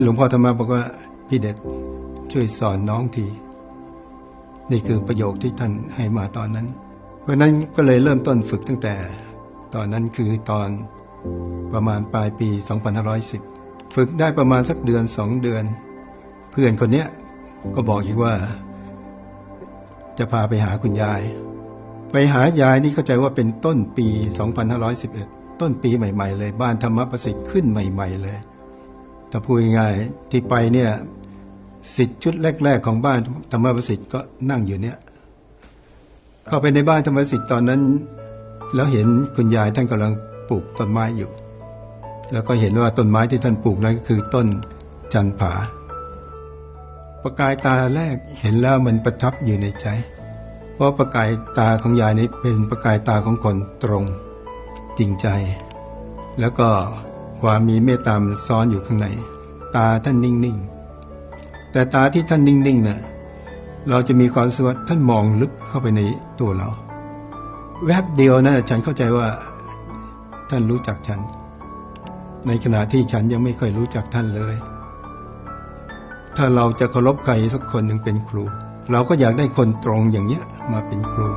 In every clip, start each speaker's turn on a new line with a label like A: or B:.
A: หลวงพ่อธรรมะบอกว่าพี่เด็ดช่วยสอนน้องทีนี่คือประโยคที่ท่านให้มาตอนนั้นเพราะนั้นก็เลยเริ่มต้นฝึกตั้งแต่ตอนนั้นคือตอนประมาณปลายปี2510ฝึกได้ประมาณสักเดือน2 เดือนเพื่อนคนเนี้ยก็บอกอีกว่าจะพาไปหาคุณยายไปหายายนี่เข้าใจว่าเป็นต้นปี2511ต้นปีใหม่ๆเลยบ้านธรรมประสิทธิ์ขึ้นใหม่ๆเลยถ้าพูดง่ายๆที่ไปเนี่ยศิษย์ชุดแรกๆของบ้านธรรมประสิทธิ์ก็นั่งอยู่เนี่ยเข้าไปในบ้านธรรมประสิทธิ์ตอนนั้นแล้วเห็นคุณยายท่านกำลังปลูกต้นไม้อยู่แล้วก็เห็นว่าต้นไม้ที่ท่านปลูกนั้นก็คือต้นจันผาประกายตาแรกเห็นแล้วมันประทับอยู่ในใจเพราะประกายตาของยายนี้เป็นประกายตาของคนตรงจริงใจแล้วก็ความมีเมตตาซ้อนอยู่ข้างในตาท่านนิ่งๆแต่ตาที่ท่านนิ่งๆน่ะเราจะมีความรู้สึกว่าท่านมองลึกเข้าไปในตัวเราแวบเดียวนะฉันเข้าใจว่าท่านรู้จักฉันในขณะที่ฉันยังไม่เคยรู้จักท่านเลยถ้าเราจะเคารพใครสักคนหนึ่งเป็นครูเราก็อยากได้คนตรงอย่างเนี้ยมาเป็นครู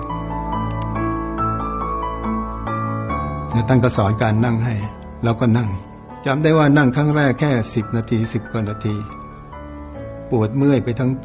A: แล้วท่านก็สอนการนั่งให้เราก็นั่งจำได้ว่านั่งครั้งแรกแค่10 นาที10 กว่านาทีปวดเมื่อยไปทั้งตัว